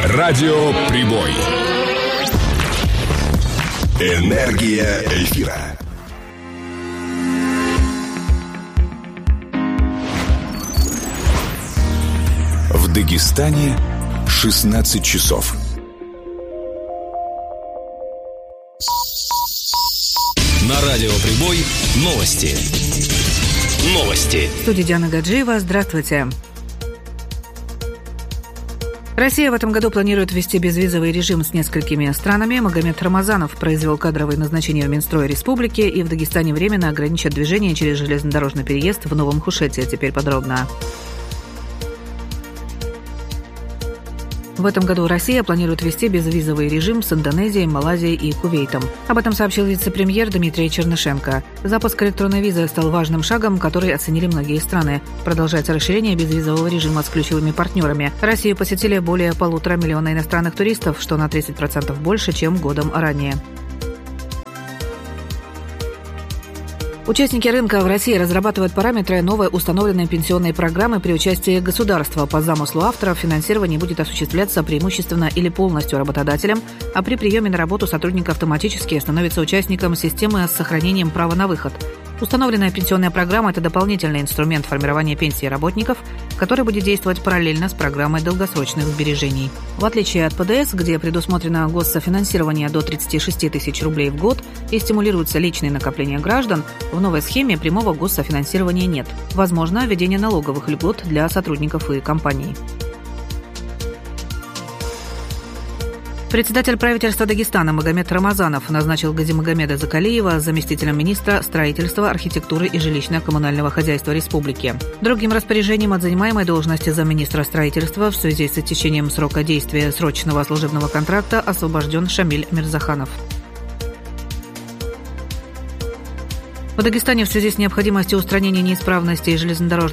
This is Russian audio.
Радио Прибой. Энергия эфира. В Дагестане 16 часов. На Радио Прибой новости. В студии Диана Гаджиева. Здравствуйте. Россия в этом году планирует ввести безвизовый режим с несколькими странами. Магомед Рамазанов произвел кадровые назначения в Минстрое Республики, и в Дагестане временно ограничат движение через железнодорожный переезд в Новом Хушете. Теперь подробно. В этом году Россия планирует ввести безвизовый режим с Индонезией, Малайзией и Кувейтом. Об этом сообщил вице-премьер Дмитрий Чернышенко. Запуск электронной визы стал важным шагом, который оценили многие страны. Продолжается расширение безвизового режима с ключевыми партнерами. Россию посетили более 1,5 миллиона иностранных туристов, что на 30% больше, чем годом ранее. Участники рынка в России разрабатывают параметры новой установленной пенсионной программы при участии государства. По замыслу авторов финансирование будет осуществляться преимущественно или полностью работодателем, а при приеме на работу сотрудник автоматически становится участником системы с сохранением права на выход. Установленная пенсионная программа – это дополнительный инструмент формирования пенсии работников, который будет действовать параллельно с программой долгосрочных сбережений. В отличие от ПДС, где предусмотрено госсофинансирование до 36 тысяч рублей в год и стимулируются личные накопления граждан, в новой схеме прямого госсофинансирования нет. Возможно введение налоговых льгот для сотрудников и компаний. Председатель правительства Дагестана Магомед Рамазанов назначил Газимагомеда Закалиева заместителем министра строительства, архитектуры и жилищно-коммунального хозяйства республики. Другим распоряжением от занимаемой должности замминистра строительства в связи с истечением срока действия срочного служебного контракта освобожден Шамиль Мирзаханов. В Дагестане в связи с необходимостью устранения неисправностей железнодорожного